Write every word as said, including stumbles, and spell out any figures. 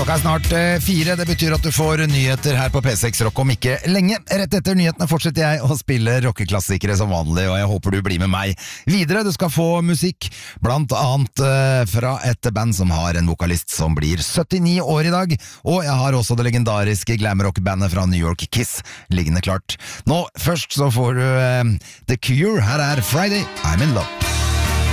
Klokka er snart eh, fire, det betyr at du får nyheter her på P seks Rock om ikke lenge. Rett etter nyhetene fortsetter jeg å spille rockeklassikere som vanlig, og jeg håper du blir med meg videre. Du skal få musikk, blant annet eh, fra et band som har en vokalist som blir syttini år i dag, og jeg har også det legendariske glamrock-bandet fra New York, Kiss, liggende klart. Nå, først så får du eh, The Cure, her er Friday, I'm in Love.